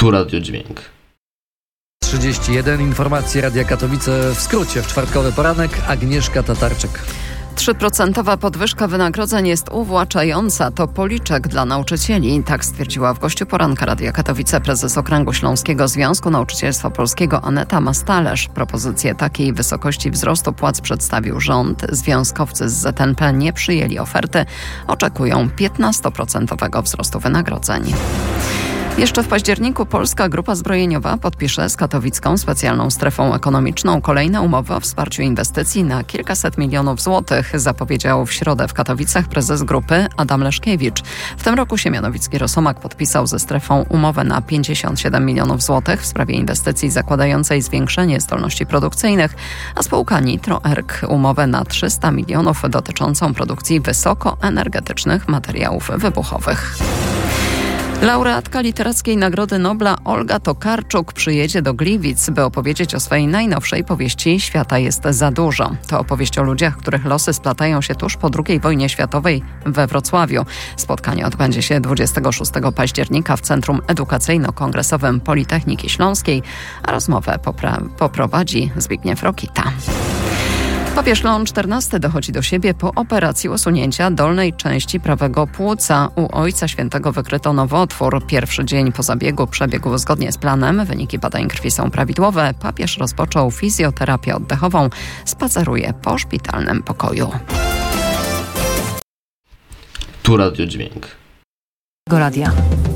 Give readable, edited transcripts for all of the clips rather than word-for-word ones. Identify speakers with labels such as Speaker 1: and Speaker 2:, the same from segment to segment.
Speaker 1: Tu Radiodźwięk.
Speaker 2: 31. Informacje Radia Katowice w skrócie. W czwartkowy poranek Agnieszka Tatarczyk.
Speaker 3: 3% podwyżka wynagrodzeń jest uwłaczająca. To policzek dla nauczycieli. Tak stwierdziła w gościu poranka Radia Katowice prezes Okręgu Śląskiego Związku Nauczycielstwa Polskiego Aneta Mastalerz. Propozycję takiej wysokości wzrostu płac przedstawił rząd. Związkowcy z ZNP nie przyjęli oferty. Oczekują 15% wzrostu wynagrodzeń. Jeszcze w październiku Polska Grupa Zbrojeniowa podpisze z katowicką specjalną strefą ekonomiczną kolejne umowy o wsparciu inwestycji na kilkaset milionów złotych, zapowiedział w środę w Katowicach prezes grupy Adam Leszkiewicz. W tym roku Siemianowicki Rosomak podpisał ze strefą umowę na 57 milionów złotych w sprawie inwestycji zakładającej zwiększenie zdolności produkcyjnych, a spółka Nitro Erg umowę na 300 milionów dotyczącą produkcji wysokoenergetycznych materiałów wybuchowych. Laureatka Literackiej Nagrody Nobla Olga Tokarczuk przyjedzie do Gliwic, by opowiedzieć o swojej najnowszej powieści Świata jest za dużo. To opowieść o ludziach, których losy splatają się tuż po II wojnie światowej we Wrocławiu. Spotkanie odbędzie się 26 października w Centrum Edukacyjno-Kongresowym Politechniki Śląskiej, a rozmowę poprowadzi Zbigniew Rokita. Papież Leon XIV dochodzi do siebie po operacji usunięcia dolnej części prawego płuca. U Ojca Świętego wykryto nowotwór. Pierwszy dzień po zabiegu przebiegł zgodnie z planem. Wyniki badań krwi są prawidłowe. Papież rozpoczął fizjoterapię oddechową. Spaceruje po szpitalnym pokoju.
Speaker 1: Tu Radiodźwięk.
Speaker 4: Radia.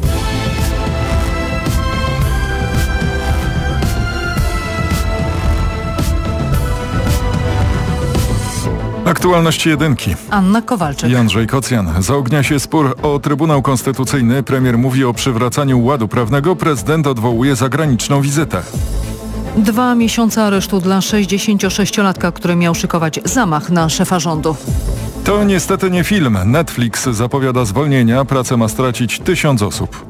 Speaker 5: Aktualności jedynki.
Speaker 4: Anna Kowalczyk.
Speaker 5: I Andrzej Kocjan. Zaognia się spór o Trybunał Konstytucyjny. Premier mówi o przywracaniu ładu prawnego. Prezydent odwołuje zagraniczną wizytę.
Speaker 4: 2 miesiące aresztu dla 66-latka, który miał szykować zamach na szefa rządu.
Speaker 5: To niestety nie film. Netflix zapowiada zwolnienia. Pracę ma stracić 1000 osób.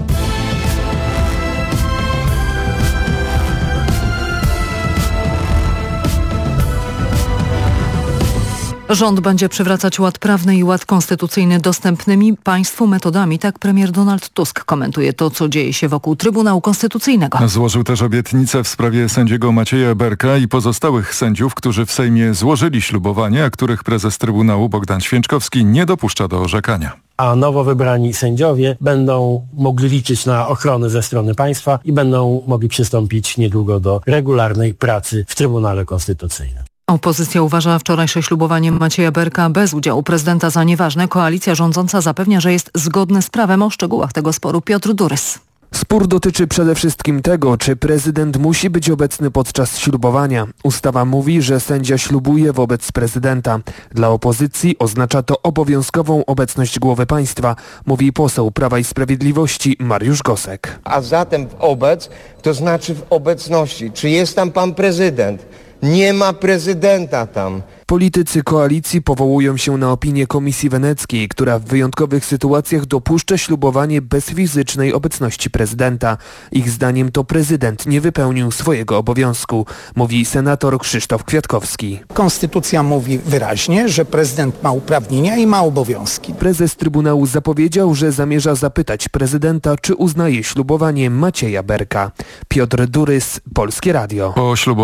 Speaker 4: Rząd będzie przywracać ład prawny i ład konstytucyjny dostępnymi państwu metodami. Tak premier Donald Tusk komentuje to, co dzieje się wokół Trybunału Konstytucyjnego.
Speaker 5: Złożył też obietnicę w sprawie sędziego Macieja Berka i pozostałych sędziów, którzy w Sejmie złożyli ślubowanie, a których prezes Trybunału Bogdan Święczkowski nie dopuszcza do orzekania.
Speaker 6: A nowo wybrani sędziowie będą mogli liczyć na ochronę ze strony państwa i będą mogli przystąpić niedługo do regularnej pracy w Trybunale Konstytucyjnym.
Speaker 4: Opozycja uważa wczorajsze ślubowanie Macieja Berka bez udziału prezydenta za nieważne. Koalicja rządząca zapewnia, że jest zgodne z prawem. O szczegółach tego sporu Piotr Durys.
Speaker 7: Spór dotyczy przede wszystkim tego, czy prezydent musi być obecny podczas ślubowania. Ustawa mówi, że sędzia ślubuje wobec prezydenta. Dla opozycji oznacza to obowiązkową obecność głowy państwa, mówi poseł Prawa i Sprawiedliwości Mariusz Gosek.
Speaker 8: A zatem wobec to znaczy w obecności. Czy jest tam pan prezydent? Nie ma prezydenta tam.
Speaker 7: Politycy koalicji powołują się na opinię Komisji Weneckiej, która w wyjątkowych sytuacjach dopuszcza ślubowanie bez fizycznej obecności prezydenta. Ich zdaniem to prezydent nie wypełnił swojego obowiązku, mówi senator Krzysztof Kwiatkowski.
Speaker 9: Konstytucja mówi wyraźnie, że prezydent ma uprawnienia i ma obowiązki.
Speaker 7: Prezes Trybunału zapowiedział, że zamierza zapytać prezydenta, czy uznaje ślubowanie Macieja Berka. Piotr Durys, Polskie Radio.
Speaker 5: Po